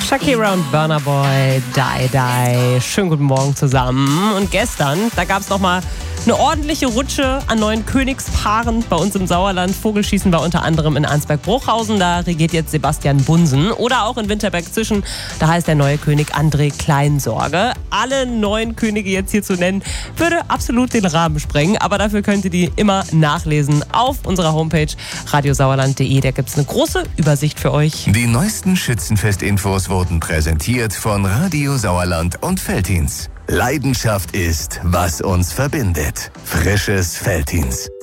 Shakira und Burna Boy, Die Die. Schönen guten Morgen zusammen. Und gestern, da gab es nochmal eine ordentliche Rutsche an neuen Königspaaren bei uns im Sauerland. Vogelschießen war unter anderem in Arnsberg-Bruchhausen. Da regiert jetzt Sebastian Bunsen. Oder auch in Winterberg-Zischen. Da heißt der neue König André Kleinsorge. Alle neuen Könige jetzt hier zu nennen, würde absolut den Rahmen sprengen. Aber dafür könnt ihr die immer nachlesen auf unserer Homepage radiosauerland.de. Da gibt es eine große Übersicht für euch. Die neuesten Schützenfest-Infos wurden präsentiert von Radio Sauerland und Veltins. Leidenschaft ist, was uns verbindet. Frisches Veltins.